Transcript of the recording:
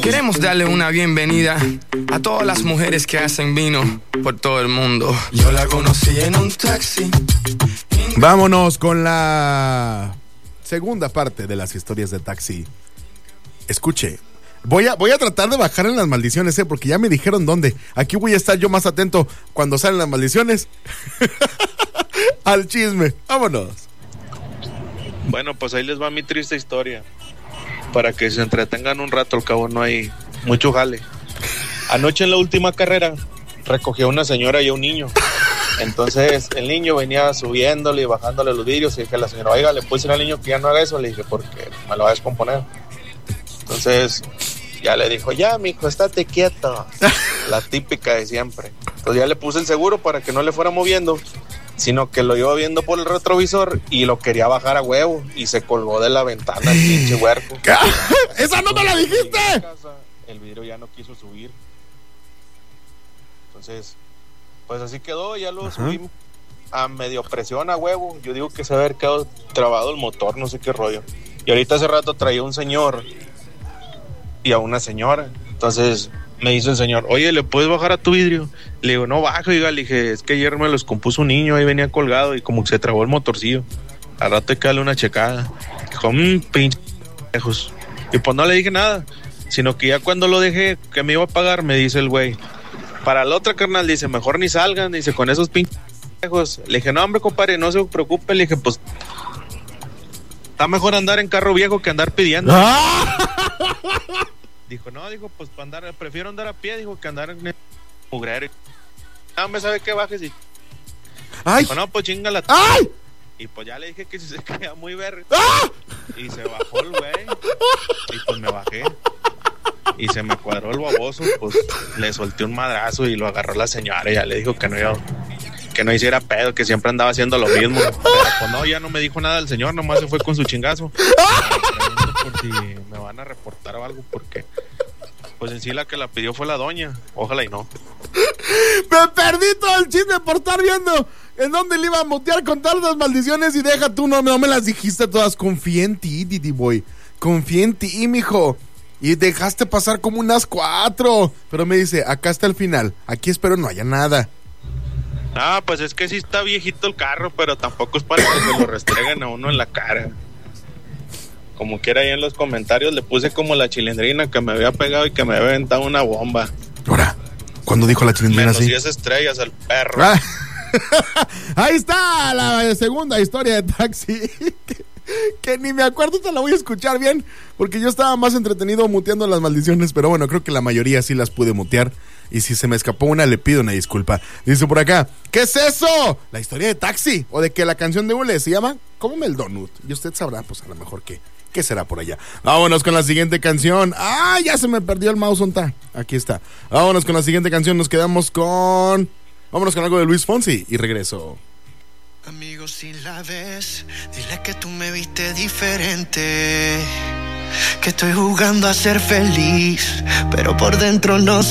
Queremos darle una bienvenida a todas las mujeres que hacen vino por todo el mundo. Yo la conocí en un taxi. Vámonos con la segunda parte de las historias de taxi. Escuche, voy a tratar de bajar en las maldiciones, porque ya me dijeron dónde. Aquí voy a estar yo más atento cuando salen las maldiciones. Al chisme, vámonos. Bueno, pues ahí les va mi triste historia, para que se entretengan un rato, al cabo no hay mucho jale. Anoche en la última carrera recogí a una señora y a un niño. Entonces el niño venía subiéndole y bajándole los vidrios y dije a la señora, oiga, ¿le puedo decir al niño que ya no haga eso? Le dije, porque me lo va a descomponer. Entonces ya le dijo, ya mijo, estate quieto. La típica de siempre. Entonces ya le puse el seguro para que no le fuera moviendo, sino que lo iba viendo por el retrovisor y lo quería bajar a huevo y se colgó de la ventana el pinche huerco. ¡Esa no me la dijiste! El vidrio ya no quiso subir. Entonces, pues así quedó, ya lo subí a medio presión a huevo. Yo digo que se había quedado trabado el motor, no sé qué rollo. Y ahorita hace rato traía un señor y a una señora. Entonces me dice el señor, oye, ¿le puedes bajar a tu vidrio? Le digo, no bajo, oiga. Le dije, es que ayer me los compuso un niño, ahí venía colgado y como que se trabó el motorcillo. Al rato hay que darle una checada. Dijo, pinche lejos. Y pues no le dije nada, sino que ya cuando lo dejé, que me iba a pagar, me dice el güey, para la otra, carnal, dice, mejor ni salgan, dice, con esos pinches lejos. Le dije, no, hombre, compadre, no se preocupe. Le dije, pues está mejor andar en carro viejo que andar pidiendo. Dijo, no, dijo, pues para andar, prefiero andar a pie, dijo, que andar en el mugrero. No, me sabe que bajes y... ¡Ay! Dijo, no, pues chingala. ¡Ay! Y pues ya le dije que si se queda muy verde. ¡Ah! Y se bajó el güey. Y pues me bajé. Y se me cuadró el baboso, pues le solté un madrazo y lo agarró la señora y ya le dijo que no hiciera pedo, que siempre andaba haciendo lo mismo. Pero pues no, ya no me dijo nada el señor, nomás se fue con su chingazo. Por si me van a reportar o algo, porque pues en sí la que la pidió fue la doña. Ojalá y no. Me perdí todo el chisme por estar viendo en dónde le iba a mutear con todas las maldiciones. Y deja tú, no me las dijiste todas. Confié en ti, Didi Boy. Confié en ti, mijo. Y dejaste pasar como unas 4. Pero me dice, acá está el final. Aquí espero no haya nada. Ah, pues es que sí está viejito el carro, pero tampoco es para que se lo restreguen a uno en la cara. Como quiera, ahí en los comentarios le puse como la chilindrina que me había pegado y que me había aventado una bomba. Ahora, ¿cuándo dijo la chilindrina así? Menos 10 estrellas al perro. Ahí está la segunda historia de taxi. Que ni me acuerdo, te la voy a escuchar bien, porque yo estaba más entretenido muteando las maldiciones. Pero bueno, creo que la mayoría sí las pude mutear. Y si se me escapó una, le pido una disculpa. Dice por acá, ¿qué es eso? La historia de taxi. O de que la canción de Ule se llama Cómeme el Donut. Y usted sabrá, pues a lo mejor ¿qué será por allá? Vámonos con la siguiente canción. Ah, ya se me perdió el mouse. Aquí está. Vámonos con la siguiente canción. Vámonos con algo de Luis Fonsi y regreso. Amigo, si la ves, dile que tú me viste diferente, que estoy jugando a ser feliz, pero por dentro no